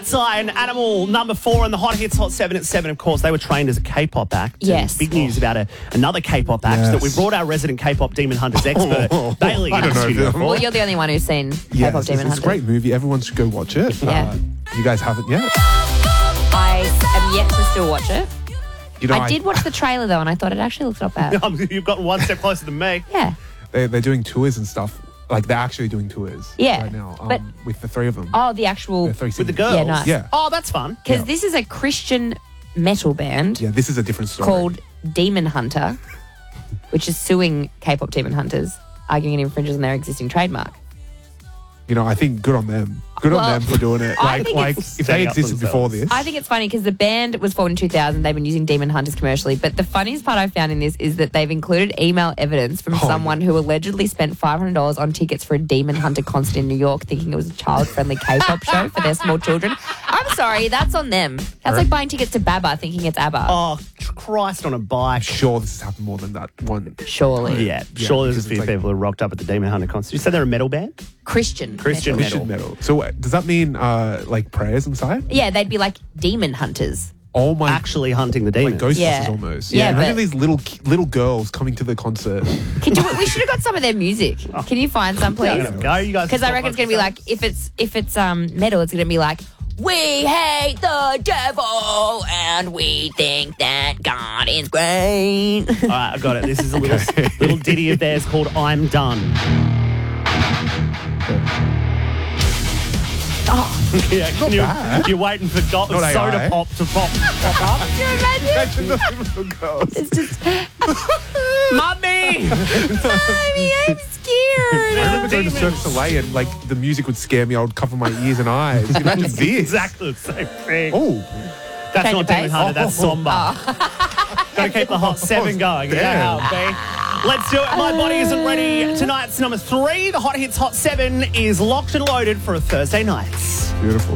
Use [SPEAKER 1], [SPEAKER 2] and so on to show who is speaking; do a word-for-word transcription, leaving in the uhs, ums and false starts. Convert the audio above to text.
[SPEAKER 1] Cat's-Eye and Animal, number four in the Hot Hits Hot seven at seven, of course. They were trained as a K-pop act.
[SPEAKER 2] Yes.
[SPEAKER 1] And big news about a, another K-pop act
[SPEAKER 3] Yes.
[SPEAKER 1] that we brought our resident K-pop Demon Hunters expert, Bailey,
[SPEAKER 3] I
[SPEAKER 1] in the
[SPEAKER 3] don't know
[SPEAKER 1] studio
[SPEAKER 3] them.
[SPEAKER 1] for.
[SPEAKER 2] Well, you're the only one who's seen
[SPEAKER 3] Yes,
[SPEAKER 2] K-pop
[SPEAKER 3] it's,
[SPEAKER 2] Demon
[SPEAKER 3] it's a
[SPEAKER 2] Hunters.
[SPEAKER 3] great movie. Everyone should go watch it.
[SPEAKER 2] Yeah.
[SPEAKER 3] Uh, you guys haven't yet?
[SPEAKER 2] I am yet to still watch it.
[SPEAKER 3] You know,
[SPEAKER 2] I did watch the trailer, though, and I thought it actually looked not bad.
[SPEAKER 1] You've gotten one step closer than me.
[SPEAKER 2] Yeah.
[SPEAKER 3] They, they're doing tours and stuff. Like, they're actually doing tours
[SPEAKER 2] Yeah,
[SPEAKER 3] right now um,
[SPEAKER 2] but-
[SPEAKER 3] with the three of them.
[SPEAKER 2] Oh, the actual...
[SPEAKER 3] The three
[SPEAKER 1] With the
[SPEAKER 3] singers.
[SPEAKER 1] girls.
[SPEAKER 2] Yeah, nice.
[SPEAKER 3] Yeah.
[SPEAKER 1] Oh, that's fun.
[SPEAKER 2] Because
[SPEAKER 3] Yeah.
[SPEAKER 2] this is a Christian metal band
[SPEAKER 3] Yeah, this is a different story.
[SPEAKER 2] called Demon Hunter, which is suing K-pop Demon Hunters, arguing it infringes on their existing trademark.
[SPEAKER 3] You know, I think good on them. Good
[SPEAKER 2] Well,
[SPEAKER 3] on them for doing it.
[SPEAKER 2] I
[SPEAKER 3] Like,
[SPEAKER 2] think
[SPEAKER 3] like
[SPEAKER 2] it's-
[SPEAKER 3] if they
[SPEAKER 1] Standing up for
[SPEAKER 3] existed before
[SPEAKER 1] themselves.
[SPEAKER 3] this.
[SPEAKER 2] I think it's funny because the band was formed in two thousand. They've been using Demon Hunters commercially. But the funniest part I found in this is that they've included email evidence from
[SPEAKER 3] Oh,
[SPEAKER 2] someone who allegedly spent five hundred dollars on tickets for a Demon Hunter concert in New York thinking it was a child-friendly K-pop show for their small children. I'm sorry, that's on them. That's like buying tickets to BABA thinking it's ABBA.
[SPEAKER 1] Oh, Christ on a bike.
[SPEAKER 3] sure this has happened more than that one.
[SPEAKER 2] Surely.
[SPEAKER 1] Yeah, sure there's a
[SPEAKER 3] because
[SPEAKER 1] few
[SPEAKER 3] it's like-
[SPEAKER 1] people who rocked up at the Demon Hunter concert. You said they're a metal band?
[SPEAKER 2] Christian.
[SPEAKER 1] Christian
[SPEAKER 2] metal.
[SPEAKER 3] Christian metal. So uh, does that mean uh, like prayers inside?
[SPEAKER 2] Yeah, they'd be like Demon Hunters.
[SPEAKER 3] Oh my
[SPEAKER 1] Actually hunting the demons.
[SPEAKER 3] like Ghostbusters
[SPEAKER 2] Yeah.
[SPEAKER 3] almost.
[SPEAKER 2] Yeah,
[SPEAKER 3] Imagine
[SPEAKER 2] but-
[SPEAKER 3] these little little girls coming to the concert.
[SPEAKER 2] Can you, we should have got some of their music. Can you find some,
[SPEAKER 1] Yeah, I'm
[SPEAKER 2] please?
[SPEAKER 1] gonna go. You guys
[SPEAKER 2] Because I
[SPEAKER 1] talk
[SPEAKER 2] reckon it's
[SPEAKER 1] amongst
[SPEAKER 2] gonna be like if it's if it's um metal, it's gonna be like we hate the devil and we think that God is great.
[SPEAKER 1] All right, I got it. This is a little little ditty of theirs called "I'm Done."
[SPEAKER 2] Oh,
[SPEAKER 1] Yeah, can you,
[SPEAKER 3] bad.
[SPEAKER 1] you're waiting for go-
[SPEAKER 3] Not
[SPEAKER 1] soda
[SPEAKER 3] A I.
[SPEAKER 1] pop to pop, pop up.
[SPEAKER 2] can you imagine?
[SPEAKER 3] Imagine those little girls.
[SPEAKER 2] It's just,
[SPEAKER 1] Mummy!
[SPEAKER 2] Mommy, I'm
[SPEAKER 3] I
[SPEAKER 2] scared.
[SPEAKER 3] remember going to Cirque du Soleil and like the music would scare me. I would cover my ears and eyes. Imagine this.
[SPEAKER 1] Exactly the same thing.
[SPEAKER 3] Oh,
[SPEAKER 1] That's
[SPEAKER 2] Change
[SPEAKER 1] not
[SPEAKER 2] of
[SPEAKER 1] Demon
[SPEAKER 2] pace?
[SPEAKER 1] Hunter, that's Somba. Gotta keep the hot seven going.
[SPEAKER 3] Damn.
[SPEAKER 1] Yeah, B. Let's do it. My body isn't ready. Tonight's number three. The Hot Hits Hot seven is locked and loaded for a Thursday night.
[SPEAKER 3] beautiful.